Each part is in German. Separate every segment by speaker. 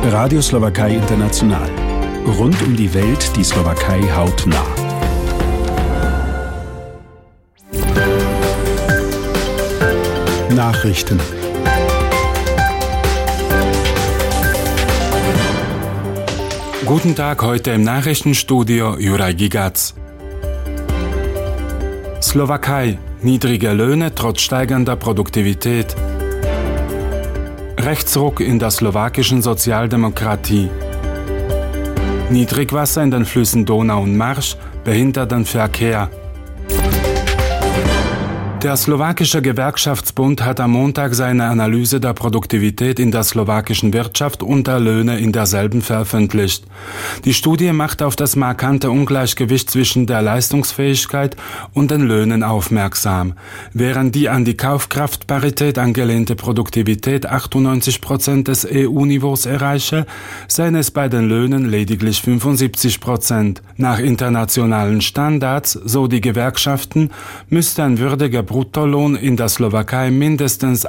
Speaker 1: Radio Slowakei International. Rund um die Welt die Slowakei hautnah. Nachrichten.
Speaker 2: Guten Tag, heute im Nachrichtenstudio Juraj Gigac. Slowakei. Niedrige Löhne trotz steigender Produktivität. Rechtsruck in der slowakischen Sozialdemokratie. Niedrigwasser in den Flüssen Donau und Marsch behindert den Verkehr. Der slowakische Gewerkschaftsbund hat am Montag seine Analyse der Produktivität in der slowakischen Wirtschaft und der Löhne in derselben veröffentlicht. Die Studie macht auf das markante Ungleichgewicht zwischen der Leistungsfähigkeit und den Löhnen aufmerksam. Während die an die Kaufkraftparität angelehnte Produktivität 98% des EU-Niveaus erreiche, seien es bei den Löhnen lediglich 75%. Nach internationalen Standards, so die Gewerkschaften, müsste ein würdiger Bruttolohn in der Slowakei mindestens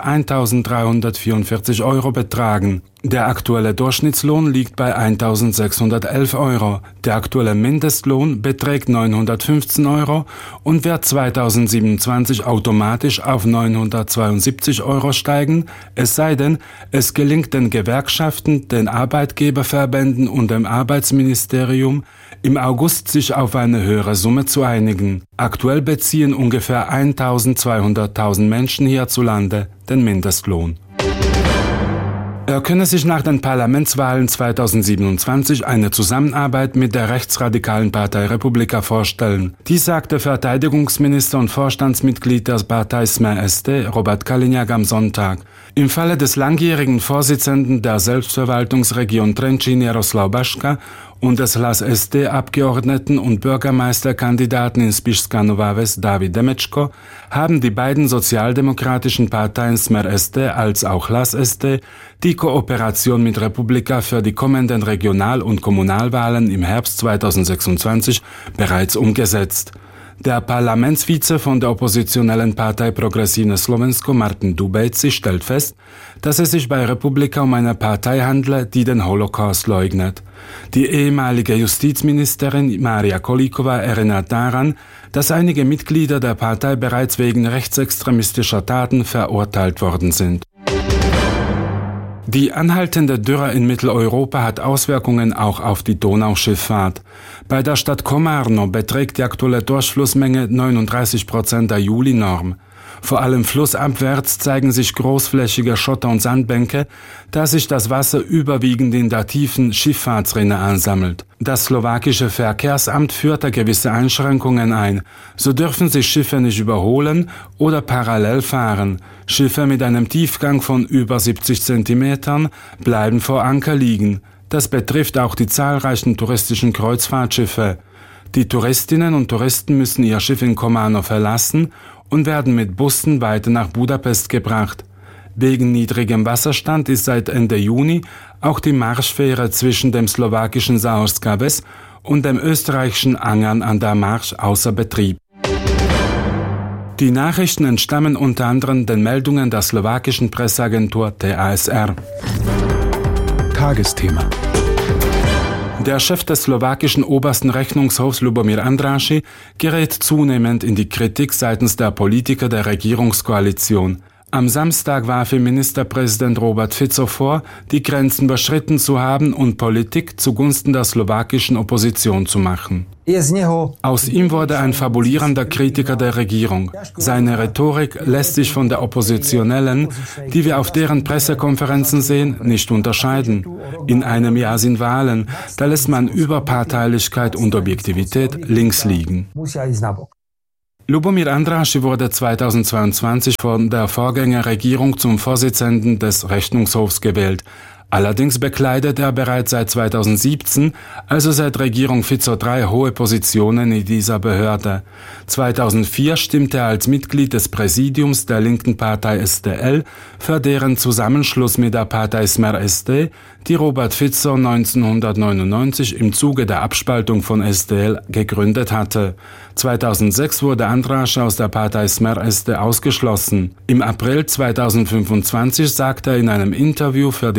Speaker 2: 1.344 € betragen. Der aktuelle Durchschnittslohn liegt bei 1.611 €. Der aktuelle Mindestlohn beträgt 915 € und wird 2027 automatisch auf 972 € steigen, es sei denn, es gelingt den Gewerkschaften, den Arbeitgeberverbänden und dem Arbeitsministerium im August sich auf eine höhere Summe zu einigen. Aktuell beziehen ungefähr 1.200.000 Menschen hierzulande den Mindestlohn. Er könne sich nach den Parlamentswahlen 2027 eine Zusammenarbeit mit der rechtsradikalen Partei Republika vorstellen. Dies sagte Verteidigungsminister und Vorstandsmitglied der Partei Smer SD, Robert Kaliňák, am Sonntag. Im Falle des langjährigen Vorsitzenden der Selbstverwaltungsregion Trenčín Jaroslav Baška und des Hlas SD-Abgeordneten und Bürgermeisterkandidaten in Spišská Nová Ves David Demečko haben die beiden sozialdemokratischen Parteien Smer SD als auch Hlas SD die Kooperation mit Republika für die kommenden Regional- und Kommunalwahlen im Herbst 2026 bereits umgesetzt. Der Parlamentsvize von der oppositionellen Partei Progresivné Slovensko Martin Dubejci stellt fest, dass es sich bei Republika um eine Partei handle, die den Holocaust leugnet. Die ehemalige Justizministerin Mária Kolíková erinnert daran, dass einige Mitglieder der Partei bereits wegen rechtsextremistischer Taten verurteilt worden sind. Die anhaltende Dürre in Mitteleuropa hat Auswirkungen auch auf die Donauschifffahrt. Bei der Stadt Komárno beträgt die aktuelle Durchflussmenge 39% der Juli-Norm. Vor allem flussabwärts zeigen sich großflächige Schotter- und Sandbänke, da sich das Wasser überwiegend in der tiefen Schifffahrtsrinne ansammelt. Das slowakische Verkehrsamt führte gewisse Einschränkungen ein. So dürfen sich Schiffe nicht überholen oder parallel fahren. Schiffe mit einem Tiefgang von über 70 Zentimetern bleiben vor Anker liegen. Das betrifft auch die zahlreichen touristischen Kreuzfahrtschiffe. Die Touristinnen und Touristen müssen ihr Schiff in Komárno verlassen und werden mit Bussen weiter nach Budapest gebracht. Wegen niedrigem Wasserstand ist seit Ende Juni auch die Marschfähre zwischen dem slowakischen Záhorská Ves und dem österreichischen Angern an der Marsch außer Betrieb. Die Nachrichten entstammen unter anderem den Meldungen der slowakischen Presseagentur TASR.
Speaker 1: Tagesthema.
Speaker 2: Der Chef des slowakischen obersten Rechnungshofs Lubomír Andrássy gerät zunehmend in die Kritik seitens der Politiker der Regierungskoalition. Am Samstag warf ihm Ministerpräsident Robert Fico vor, die Grenzen überschritten zu haben und Politik zugunsten der slowakischen Opposition zu machen. Aus ihm wurde ein fabulierender Kritiker der Regierung. Seine Rhetorik lässt sich von der Oppositionellen, die wir auf deren Pressekonferenzen sehen, nicht unterscheiden. In einem Jahr sind Wahlen, da lässt man Überparteilichkeit und Objektivität links liegen. Lubomír Andrássy wurde 2022 von der Vorgängerregierung zum Vorsitzenden des Rechnungshofs gewählt. Allerdings bekleidet er bereits seit 2017, also seit Regierung Fico III, hohe Positionen in dieser Behörde. 2004 stimmte er als Mitglied des Präsidiums der linken Partei SDL für deren Zusammenschluss mit der Partei Smer SD, die Robert Fico 1999 im Zuge der Abspaltung von SDL gegründet hatte. 2006 wurde Andrássy aus der Partei Smer SD ausgeschlossen. Im April 2025 sagte er in einem Interview für die Tagesschau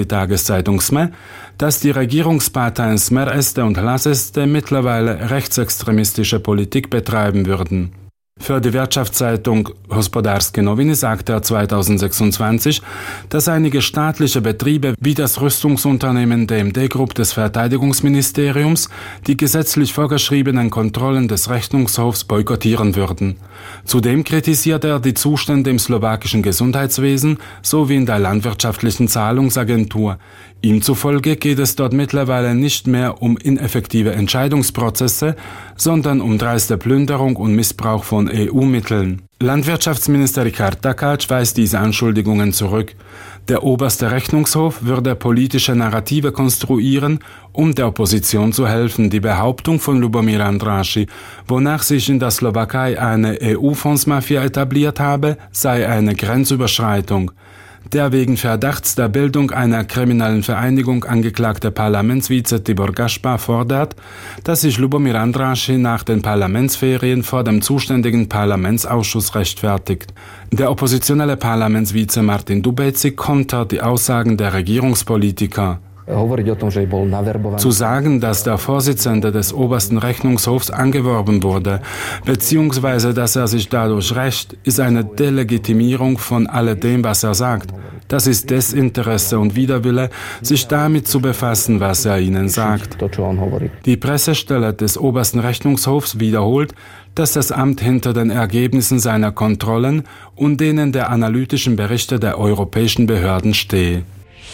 Speaker 2: Tageszeitung SME, dass die Regierungsparteien Smer Este und Hlas Este mittlerweile rechtsextremistische Politik betreiben würden. Für die Wirtschaftszeitung Hospodarskie Nowiny sagte er 2026, dass einige staatliche Betriebe wie das Rüstungsunternehmen DMD Group des Verteidigungsministeriums die gesetzlich vorgeschriebenen Kontrollen des Rechnungshofs boykottieren würden. Zudem kritisiert er die Zustände im slowakischen Gesundheitswesen sowie in der landwirtschaftlichen Zahlungsagentur. Ihm zufolge geht es dort mittlerweile nicht mehr um ineffektive Entscheidungsprozesse, sondern um dreiste Plünderung und Missbrauch von EU-Mitteln. Landwirtschaftsminister Richard Takács weist diese Anschuldigungen zurück. Der oberste Rechnungshof würde politische Narrative konstruieren, um der Opposition zu helfen. Die Behauptung von Lubomír Andrássy, wonach sich in der Slowakei eine EU-Fondsmafia etabliert habe, sei eine Grenzüberschreitung. Der wegen Verdachts der Bildung einer kriminellen Vereinigung angeklagte Parlamentsvize Tibor Gaspar fordert, dass sich Lubomír Andrássy nach den Parlamentsferien vor dem zuständigen Parlamentsausschuss rechtfertigt. Der oppositionelle Parlamentsvize Martin Dubéci kontert die Aussagen der Regierungspolitiker. Zu sagen, dass der Vorsitzende des obersten Rechnungshofs angeworben wurde, beziehungsweise dass er sich dadurch rächt, ist eine Delegitimierung von alledem, was er sagt. Das ist Desinteresse und Widerwille, sich damit zu befassen, was er ihnen sagt. Die Pressestelle des obersten Rechnungshofs wiederholt, dass das Amt hinter den Ergebnissen seiner Kontrollen und denen der analytischen Berichte der europäischen Behörden stehe.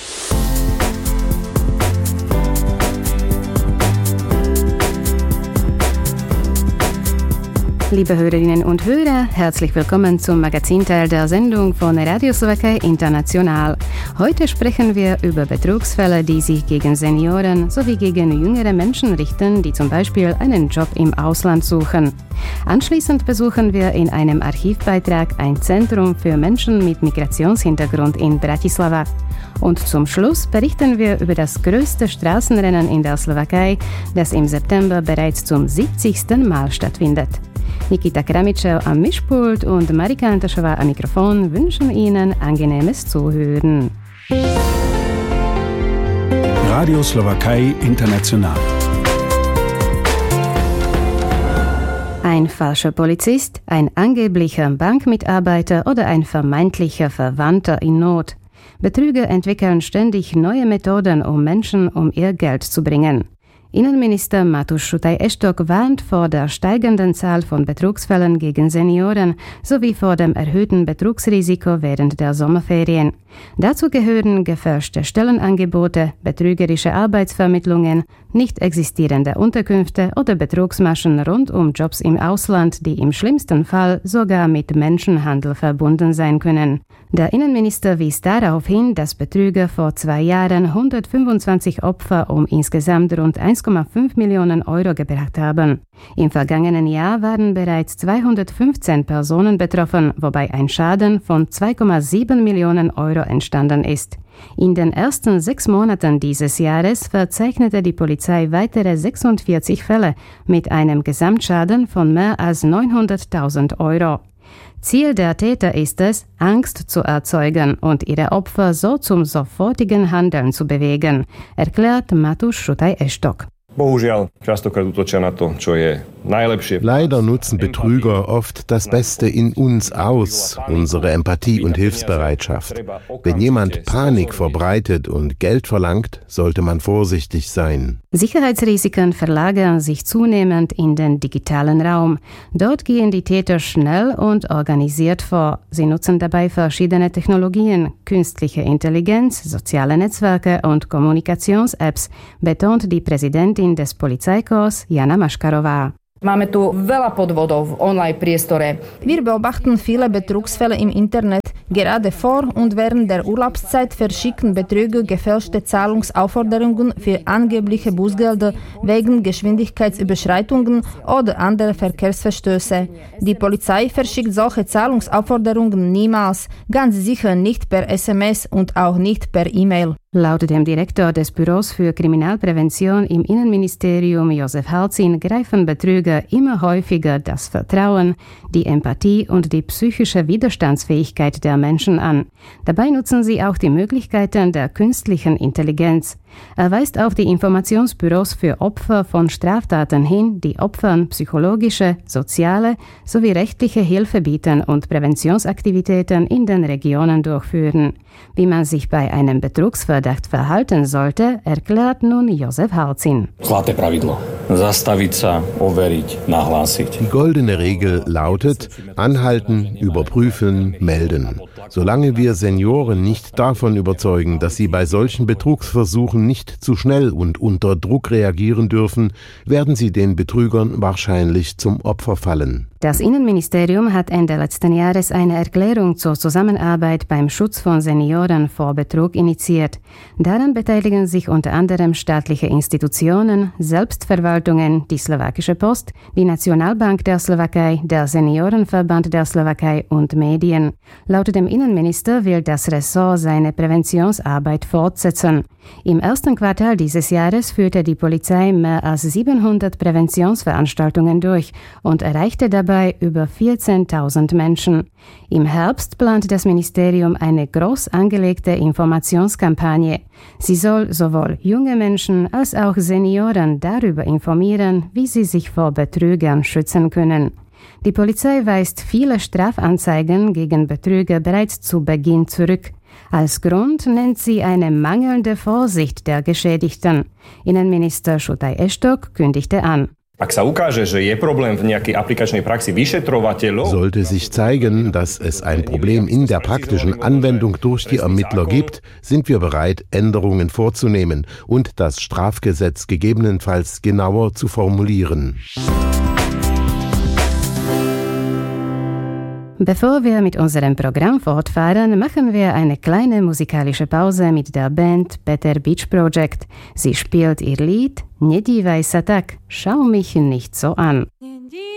Speaker 3: Liebe Hörerinnen und Hörer, herzlich willkommen zum Magazinteil der Sendung von Radio Slowakei International. Heute sprechen wir über Betrugsfälle, die sich gegen Senioren sowie gegen jüngere Menschen richten, die zum Beispiel einen Job im Ausland suchen. Anschließend besuchen wir in einem Archivbeitrag ein Zentrum für Menschen mit Migrationshintergrund in Bratislava. Und zum Schluss berichten wir über das größte Straßenrennen in der Slowakei, das im September bereits zum 70. Mal stattfindet. Nikita Kramičev am Mischpult und Marika Antošová am Mikrofon wünschen Ihnen angenehmes Zuhören.
Speaker 1: Radio Slowakei International.
Speaker 3: Ein falscher Polizist, ein angeblicher Bankmitarbeiter oder ein vermeintlicher Verwandter in Not. Betrüger entwickeln ständig neue Methoden, um Menschen um ihr Geld zu bringen. Innenminister Mateusz Sutaj-Estok warnt vor der steigenden Zahl von Betrugsfällen gegen Senioren sowie vor dem erhöhten Betrugsrisiko während der Sommerferien. Dazu gehören gefälschte Stellenangebote, betrügerische Arbeitsvermittlungen, nicht existierende Unterkünfte oder Betrugsmaschen rund um Jobs im Ausland, die im schlimmsten Fall sogar mit Menschenhandel verbunden sein können. Der Innenminister wies darauf hin, dass Betrüger vor 2 Jahren 125 Opfer um insgesamt rund 1,5 Millionen Euro gebracht haben. Im vergangenen Jahr waren bereits 215 Personen betroffen, wobei ein Schaden von 2,7 Millionen Euro entstanden ist. In den ersten 6 Monaten dieses Jahres verzeichnete die Polizei weitere 46 Fälle mit einem Gesamtschaden von mehr als 900.000 Euro. Ziel der Täter ist es, Angst zu erzeugen und ihre Opfer so zum sofortigen Handeln zu bewegen, erklärt Mateusz Sutaj-Estok.
Speaker 4: Leider nutzen Betrüger oft das Beste in uns aus, unsere Empathie und Hilfsbereitschaft. Wenn jemand Panik verbreitet und Geld verlangt, sollte man vorsichtig sein.
Speaker 3: Sicherheitsrisiken verlagern sich zunehmend in den digitalen Raum. Dort gehen die Täter schnell und organisiert vor. Sie nutzen dabei verschiedene Technologien, künstliche Intelligenz, soziale Netzwerke und Kommunikations-Apps, betont die Präsidentin des Polizeikorps Jana Maškarová.
Speaker 5: Wir beobachten viele Betrugsfälle im Internet. Gerade vor und während der Urlaubszeit verschicken Betrüger gefälschte Zahlungsaufforderungen für angebliche Bußgelder wegen Geschwindigkeitsüberschreitungen oder anderer Verkehrsverstöße. Die Polizei verschickt solche Zahlungsaufforderungen niemals, ganz sicher nicht per SMS und auch nicht per E-Mail.
Speaker 3: Laut dem Direktor des Büros für Kriminalprävention im Innenministerium Josef Halzin greifen Betrüger immer häufiger das Vertrauen, die Empathie und die psychische Widerstandsfähigkeit der Menschen an. Dabei nutzen sie auch die Möglichkeiten der künstlichen Intelligenz. Er weist auf die Informationsbüros für Opfer von Straftaten hin, die Opfern psychologische, soziale sowie rechtliche Hilfe bieten und Präventionsaktivitäten in den Regionen durchführen. Wie man sich bei einem Betrugsverdacht verhalten sollte, erklärt nun Josef Halzin.
Speaker 6: Zlaté pravidlo. Zastaviť sa, overiť, nahlásiť.
Speaker 4: Die goldene Regel lautet: Anhalten, überprüfen, melden. Solange wir Senioren nicht davon überzeugen, dass sie bei solchen Betrugsversuchen nicht zu schnell und unter Druck reagieren dürfen, werden sie den Betrügern wahrscheinlich zum Opfer fallen.
Speaker 3: Das Innenministerium hat Ende letzten Jahres eine Erklärung zur Zusammenarbeit beim Schutz von Senioren vor Betrug initiiert. Daran beteiligen sich unter anderem staatliche Institutionen, Selbstverwaltungen, die Slowakische Post, die Nationalbank der Slowakei, der Seniorenverband der Slowakei und Medien. Laut dem Innenminister will das Ressort seine Präventionsarbeit fortsetzen. Im ersten Quartal dieses Jahres führte die Polizei mehr als 700 Präventionsveranstaltungen durch und erreichte dabei über 14.000 Menschen. Im Herbst plant das Ministerium eine groß angelegte Informationskampagne. Sie soll sowohl junge Menschen als auch Senioren darüber informieren, wie sie sich vor Betrügern schützen können. Die Polizei weist viele Strafanzeigen gegen Betrüger bereits zu Beginn zurück. Als Grund nennt sie eine mangelnde Vorsicht der Geschädigten. Innenminister Šutaj Eštok kündigte an.
Speaker 4: Sollte sich zeigen, dass es ein Problem in der praktischen Anwendung durch die Ermittler gibt, sind wir bereit, Änderungen vorzunehmen und das Strafgesetz gegebenenfalls genauer zu formulieren.
Speaker 3: Bevor wir mit unserem Programm fortfahren, machen wir eine kleine musikalische Pause mit der Band Better Beach Project. Sie spielt ihr Lied "Nie dívaj sa tak", schau mich nicht so an.